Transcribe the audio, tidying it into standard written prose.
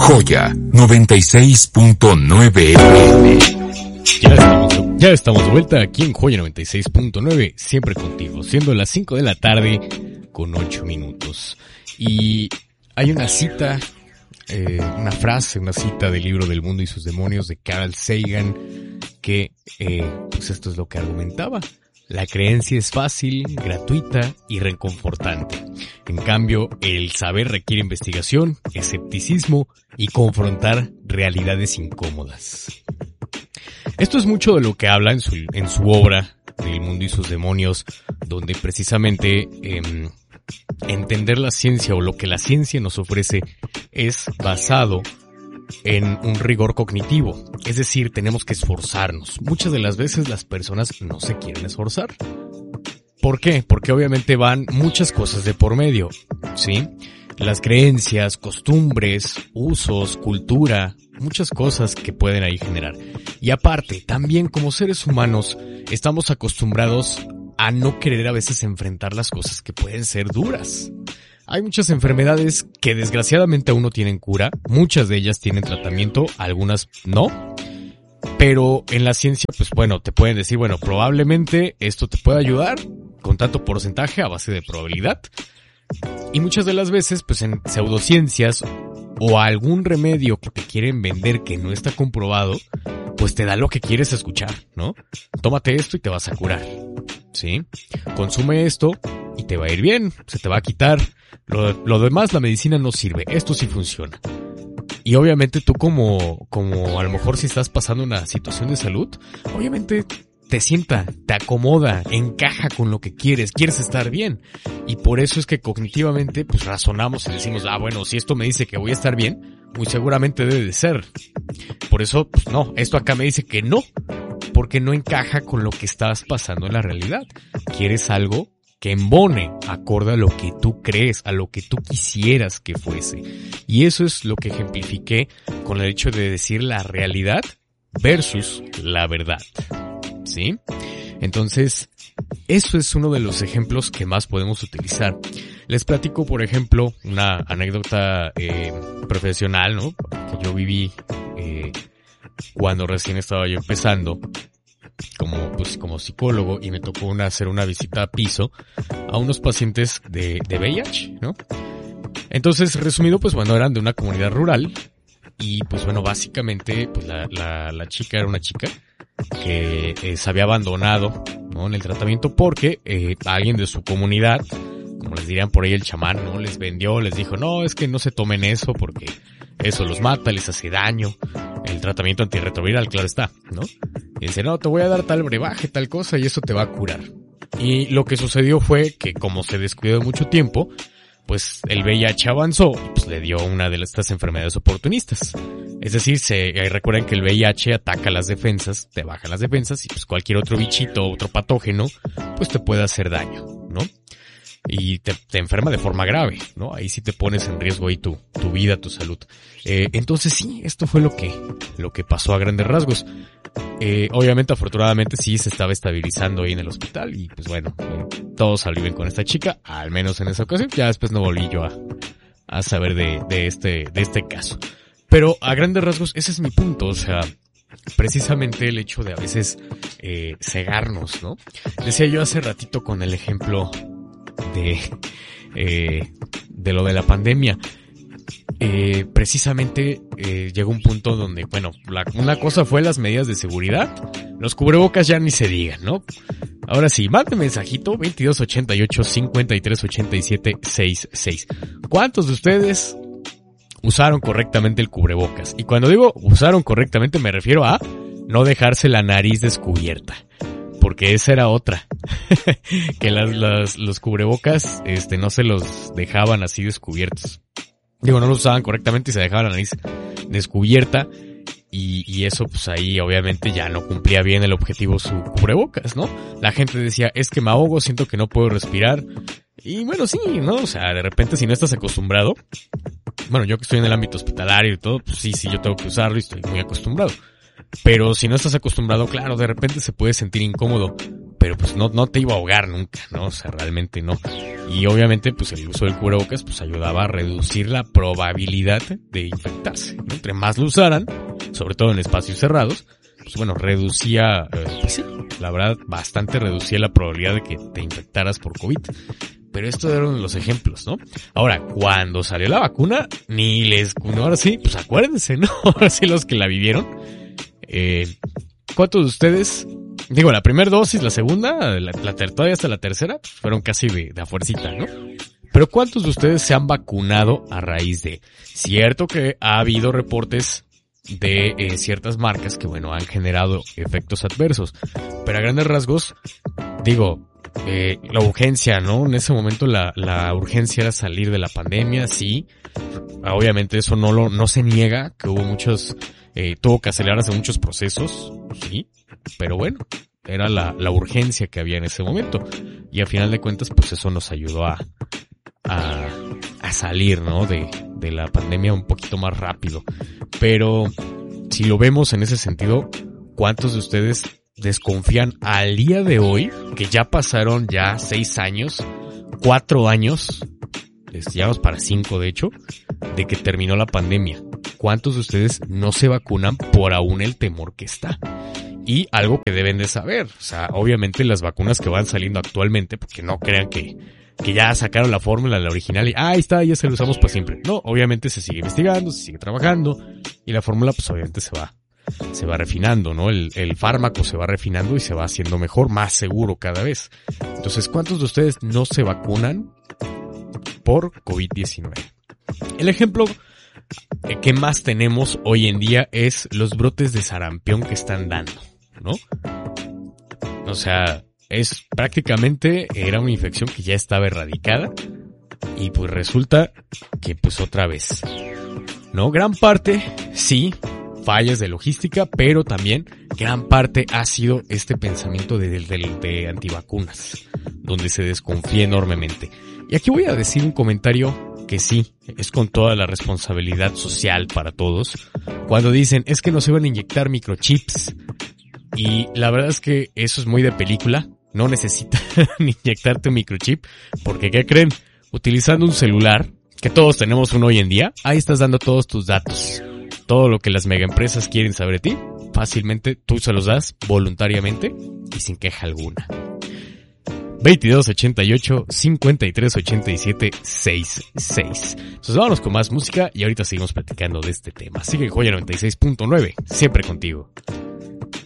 Joya 96.9 FM. Ya estamos de vuelta aquí en Joya 96.9, siempre contigo, siendo las 5 de la tarde con 8 minutos. Y hay una cita, una cita del libro del mundo y sus demonios de Carl Sagan, que pues esto es lo que argumentaba. La creencia es fácil, gratuita y reconfortante. En cambio, el saber requiere investigación, escepticismo y confrontar realidades incómodas. Esto es mucho de lo que habla en su obra del mundo y sus demonios, donde precisamente entender la ciencia o lo que la ciencia nos ofrece es basado en un rigor cognitivo, es decir, tenemos que esforzarnos. Muchas de las veces las personas no se quieren esforzar. ¿Por qué? Porque obviamente van muchas cosas de por medio, ¿sí? Las creencias, costumbres, usos, cultura, muchas cosas que pueden ahí generar. Y aparte, también como seres humanos estamos acostumbrados a no querer a veces enfrentar las cosas que pueden ser duras. Hay muchas enfermedades que desgraciadamente aún no tienen cura, muchas de ellas tienen tratamiento, algunas no, pero en la ciencia, pues bueno, te pueden decir, bueno, probablemente esto te puede ayudar con tanto porcentaje a base de probabilidad, y muchas de las veces, pues en pseudociencias o algún remedio que te quieren vender que no está comprobado, pues te da lo que quieres escuchar, ¿no? Tómate esto y te vas a curar, ¿sí? Consume esto y te va a ir bien, se te va a quitar. Lo demás, la medicina no sirve, esto sí funciona. Y obviamente tú como a lo mejor si estás pasando una situación de salud, obviamente te sienta, te acomoda, encaja con lo que quieres estar bien. Y por eso es que cognitivamente pues razonamos y decimos, bueno, si esto me dice que voy a estar bien, muy seguramente debe de ser. Por eso, pues no, esto acá me dice que no, porque no encaja con lo que estás pasando en la realidad. Quieres algo que embone acorde a lo que tú crees, a lo que tú quisieras que fuese. Y eso es lo que ejemplifiqué con el hecho de decir la realidad versus la verdad, ¿sí? Entonces, eso es uno de los ejemplos que más podemos utilizar. Les platico, por ejemplo, una anécdota profesional, ¿no? Que yo viví cuando recién estaba yo empezando como psicólogo, y me tocó hacer una visita a piso a unos pacientes de VIH, ¿no? Entonces, resumido, pues bueno, eran de una comunidad rural y pues bueno, básicamente pues la chica era una chica que se había abandonado, ¿no?, en el tratamiento porque alguien de su comunidad, como les dirían por ahí el chamán, ¿no?, les vendió, les dijo, no, es que no se tomen eso porque eso los mata, les hace daño. El tratamiento antirretroviral, claro está, ¿no? Y dice, no, te voy a dar tal brebaje, tal cosa, y eso te va a curar. Y lo que sucedió fue que como se descuidó mucho tiempo, pues el VIH avanzó y pues le dio una de estas enfermedades oportunistas. Es decir, recuerden que el VIH ataca las defensas, te baja las defensas, y pues cualquier otro bichito, otro patógeno, pues te puede hacer daño, ¿no? Y te enferma de forma grave, ¿no? Ahí sí te pones en riesgo ahí tu vida, tu salud. Entonces sí, esto fue lo que pasó a grandes rasgos. Obviamente, afortunadamente sí se estaba estabilizando ahí en el hospital y pues bueno, todo salió bien con esta chica, al menos en esa ocasión. Ya después no volví yo a saber de este caso. Pero a grandes rasgos ese es mi punto, o sea, precisamente el hecho de a veces cegarnos, ¿no? Decía yo hace ratito con el ejemplo de lo de la pandemia. Precisamente llegó un punto donde, bueno, una cosa fue las medidas de seguridad, los cubrebocas ya ni se digan, ¿no? Ahora sí, mande mensajito 2288-5387-66. ¿Cuántos de ustedes usaron correctamente el cubrebocas? Y cuando digo usaron correctamente me refiero a no dejarse la nariz descubierta. Porque esa era otra, que los cubrebocas, no se los dejaban así descubiertos. Digo, no los usaban correctamente y se dejaban la nariz descubierta, y eso pues ahí obviamente ya no cumplía bien el objetivo su cubrebocas, ¿no? La gente decía, es que me ahogo, siento que no puedo respirar, y bueno, sí, ¿no? O sea, de repente si no estás acostumbrado, bueno, yo que estoy en el ámbito hospitalario y todo, pues sí, yo tengo que usarlo y estoy muy acostumbrado. Pero si no estás acostumbrado, claro, de repente se puede sentir incómodo. pero pues no te iba a ahogar nunca, ¿no? O sea, realmente no. Y obviamente pues el uso del cubrebocas pues ayudaba a reducir la probabilidad de infectarse, ¿no? Entre más lo usaran, sobre todo en espacios cerrados, pues bueno, reducía, pues sí, la verdad, bastante reducía la probabilidad de que te infectaras por COVID. Pero estos eran los ejemplos, ¿no? Ahora, cuando salió la vacuna, ahora sí, pues acuérdense, ¿no? Ahora sí los que la vivieron. ¿Cuántos de ustedes, digo, la primera dosis, la segunda, todavía hasta la tercera, pues fueron casi de a fuercita, ¿no? Pero ¿cuántos de ustedes se han vacunado a raíz de? Cierto que ha habido reportes de ciertas marcas que, bueno, han generado efectos adversos. Pero a grandes rasgos, digo, la urgencia, ¿no? En ese momento la urgencia era salir de la pandemia, sí. Obviamente eso no se niega, que hubo tuvo que acelerarse muchos procesos, sí. Pero bueno, era la urgencia que había en ese momento. Y al final de cuentas, pues eso nos ayudó a salir, ¿no? De la pandemia un poquito más rápido. Pero si lo vemos en ese sentido, ¿cuántos de ustedes desconfían al día de hoy, que ya pasaron 6 años, 4 años, ya vamos para 5 de hecho, de que terminó la pandemia? ¿Cuántos de ustedes no se vacunan por aún el temor que está? Y algo que deben de saber, o sea, obviamente las vacunas que van saliendo actualmente, porque no crean que ya sacaron la fórmula, la original, y ahí está, ya se la usamos para siempre. No, obviamente se sigue investigando, se sigue trabajando, y la fórmula pues obviamente se va refinando, ¿no? El fármaco se va refinando y se va haciendo mejor, más seguro cada vez. Entonces, ¿cuántos de ustedes no se vacunan por COVID-19? El ejemplo que más tenemos hoy en día es los brotes de sarampión que están dando, ¿no? O sea, prácticamente era una infección que ya estaba erradicada y pues resulta que pues otra vez, ¿no? Gran parte, sí, fallas de logística, pero también gran parte ha sido este pensamiento de antivacunas, donde se desconfía enormemente. Y aquí voy a decir un comentario que sí, es con toda la responsabilidad social para todos, cuando dicen, es que nos iban a inyectar microchips, y la verdad es que eso es muy de película, no necesitan inyectarte un microchip, porque ¿qué creen? Utilizando un celular, que todos tenemos uno hoy en día, ahí estás dando todos tus datos. Todo lo que las megaempresas quieren saber de ti, fácilmente tú se los das voluntariamente y sin queja alguna. 2288-5387-66. Entonces vámonos con más música y ahorita seguimos platicando de este tema. Sigue en Joya 96.9, siempre contigo.